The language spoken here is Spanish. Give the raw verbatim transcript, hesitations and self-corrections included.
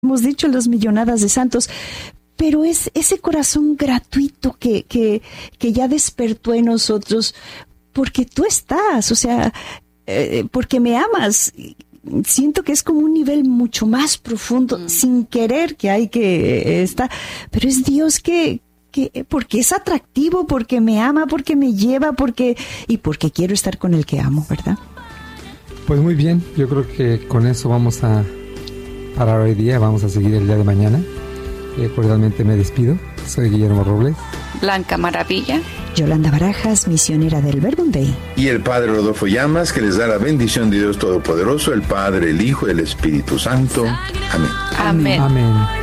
hemos dicho las millonadas de santos, pero es ese corazón gratuito que, que, que ya despertó en nosotros, porque tú estás, o sea, eh, porque me amas. Siento que es como un nivel mucho más profundo, mm. sin querer que hay que eh, estar, pero es Dios que, que, porque es atractivo, porque me ama, porque me lleva, porque, y porque quiero estar con el que amo, ¿verdad? Pues muy bien, yo creo que con eso vamos a parar hoy día, vamos a seguir el día de mañana. Eh, cordialmente me despido, soy Guillermo Robles. Blanca Maravilla. Yolanda Barajas, misionera del Verbum Dei. Y el Padre Rodolfo Llamas, que les da la bendición de Dios Todopoderoso, el Padre, el Hijo y el Espíritu Santo. Amén. Amén. Amén.